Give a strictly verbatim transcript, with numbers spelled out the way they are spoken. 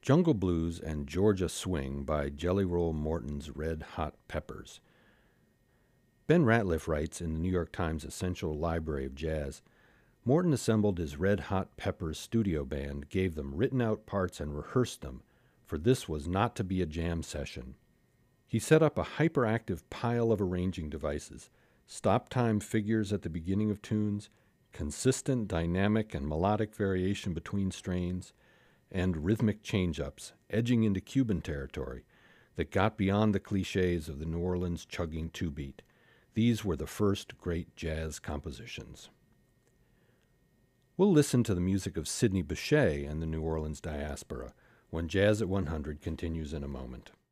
Jungle Blues and Georgia Swing by Jelly Roll Morton's Red Hot Peppers. Ben Ratliff writes in the New York Times Essential Library of Jazz, Morton assembled his Red Hot Peppers studio band, gave them written-out parts, and rehearsed them, for this was not to be a jam session. He set up a hyperactive pile of arranging devices, stop-time figures at the beginning of tunes, consistent dynamic and melodic variation between strains, and rhythmic change-ups, edging into Cuban territory, that got beyond the cliches of the New Orleans chugging two-beat. These were the first great jazz compositions. We'll listen to the music of Sidney Bechet and the New Orleans Diaspora when Jazz at one hundred continues in a moment.